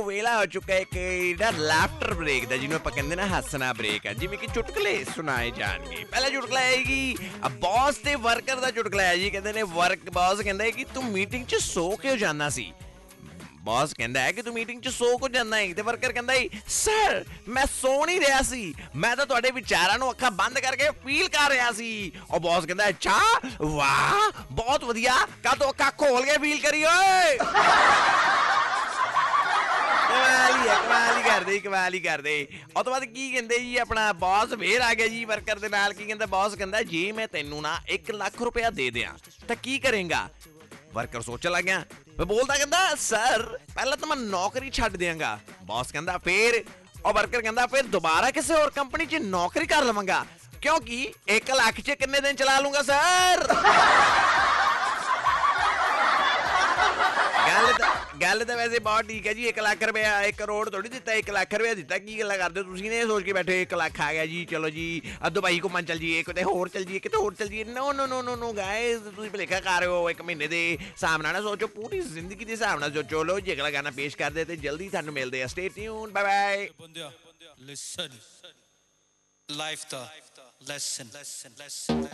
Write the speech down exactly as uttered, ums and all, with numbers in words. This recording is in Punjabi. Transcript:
ਉਹ ਵੇਲਾ ਹੋ ਚੁੱਕਾ ਇੱਕ ਜਿਹੜਾ ਲਾਫਟਰ ਬ੍ਰੇਕ ਦਾ, ਜਿਹਨੂੰ ਆਪਾਂ ਕਹਿੰਦੇ ਨਾ ਹੱਸਣਾ ਬ੍ਰੇਕ ਆ, ਜਿਵੇਂ ਕਿ ਚੁਟਕਲੇ ਸੁਣਾਏ ਜਾਣਗੇ। ਪਹਿਲਾ ਚੁਟਕਲਾ ਆਏਗੀ ਬੌਸ ਤੇ ਵਰਕਰ ਦਾ ਚੁਟਕਲਾ ਹੈ ਜੀ। ਕਹਿੰਦੇ ਨੇ ਵਰਕ ਬੌਸ ਕਹਿੰਦਾ ਹੈ ਕਿ ਤੂੰ ਮੀਟਿੰਗ 'ਚ ਸੋ ਕਿਉਂ ਜਾਂਦਾ ਸੀ? ਬੌਸ ਕਹਿੰਦਾ ਹੈ ਕਿ ਤੂੰ ਮੀਟਿੰਗ 'ਚ ਸੋ ਕਿਉਂ ਜਾਂਦਾ ਹੈ? ਤੇ ਵਰਕਰ ਕਹਿੰਦਾ ਹੈ ਸਰ ਮੈਂ ਸੋ ਨਹੀਂ ਰਿਹਾ ਸੀ, ਮੈਂ ਤਾਂ ਤੁਹਾਡੇ ਵਿਚਾਰਾਂ ਨੂੰ ਅੱਖਾਂ ਬੰਦ ਕਰਕੇ ਫੀਲ ਕਰ ਰਿਹਾ ਸੀ। ਉਹ ਬੌਸ ਕਹਿੰਦਾ ਅੱਛਾ ਵਾਹ ਬਹੁਤ ਵਧੀਆ, ਕੱਲ ਤੋਂ ਅੱਖਾਂ ਖੋਲ ਕੇ ਫੀਲ ਕਰੀ ਓਏ। ਕਮਾਲ ਹੀ ਹੈ, ਕਮਾਲ ਹੀ ਕਰਦੇ ਕਮਾਲ ਹੀ ਕਰਦੇ। ਉਹ ਤੋਂ ਬਾਅਦ ਕੀ ਕਹਿੰਦੇ ਜੀ, ਆਪਣਾ ਬੌਸ ਫੇਰ ਆ ਗਿਆ ਜੀ ਵਰਕਰ ਦੇ ਨਾਲ। ਕੀ ਕਹਿੰਦਾ ਬੌਸ ਕਹਿੰਦਾ ਜੇ ਮੈਂ ਤੈਨੂੰ ਨਾ ਇੱਕ ਲੱਖ ਰੁਪਇਆ ਦੇ ਦਿਆਂ ਤਾਂ ਕੀ ਕਰੇਂਗਾ? ਵਰਕਰ ਸੋਚਣ ਲੱਗ ਗਿਆ, ਬੋਲਦਾ ਕਹਿੰਦਾ ਸਰ ਪਹਿਲਾਂ ਤਾਂ ਮੈਂ ਨੌਕਰੀ ਛੱਡ ਦਿਆਂਗਾ। ਬੌਸ ਕਹਿੰਦਾ ਫੇਰ? ਉਹ ਵਰਕਰ ਕਹਿੰਦਾ ਫਿਰ ਦੁਬਾਰਾ ਕਿਸੇ ਹੋਰ ਕੰਪਨੀ 'ਚ ਨੌਕਰੀ ਕਰ ਲਵਾਂਗਾ, ਕਿਉਂਕਿ ਇੱਕ ਲੱਖ 'ਚ ਕਿੰਨੇ ਦਿਨ ਚਲਾ ਲੂੰਗਾ ਸਰ। ਗੱਲ ਤਾਂ ਗੱਲ ਤਾਂ ਵੈਸੇ ਬਹੁਤ ਠੀਕ ਹੈ ਜੀ। ਇੱਕ ਲੱਖ ਰੁਪਇਆ ਇੱਕ ਕਰੋੜ ਥੋੜੀ ਦਿੱਤਾ, ਇੱਕ ਲੱਖ ਰੁਪਇਆ ਦਿੱਤਾ। ਕੀ ਗੱਲਾਂ ਕਰਦੇ ਤੁਸੀਂ ਨੇ ਸੋਚ ਕੇ ਬੈਠੇ ਇੱਕ ਲੱਖ ਆ ਗਿਆ ਜੀ, ਚਲੋ ਜੀ ਦੁਬਈ ਘੁੰਮਣ ਚੱਲ ਜੀਏ, ਕਿਤੇ ਹੋਰ ਚੱਲ ਜੀਏ, ਕਿਤੇ ਹੋਰ ਚੱਲ ਜੀਏ। ਨੋ ਨੋ ਨੋ ਨੋ ਨੋ ਗਾਇਜ਼, ਤੁਸੀਂ ਭੁਲੇਖਾ ਕਰ ਰਹੇ ਹੋ। ਇੱਕ ਮਹੀਨੇ ਦੇ ਹਿਸਾਬ ਨਾਲ ਨਾ ਸੋਚੋ, ਪੂਰੀ ਜ਼ਿੰਦਗੀ ਦੇ ਹਿਸਾਬ ਨਾਲ ਸੋਚੋ। ਲੋ ਜੀ ਅਗਲਾ ਗਾਣਾ ਪੇਸ਼ ਕਰਦੇ ਤੇ ਜਲਦੀ ਤੁਹਾਨੂੰ ਮਿਲਦੇ ਆ। Stay tune, bye bye. Listen, life the lesson.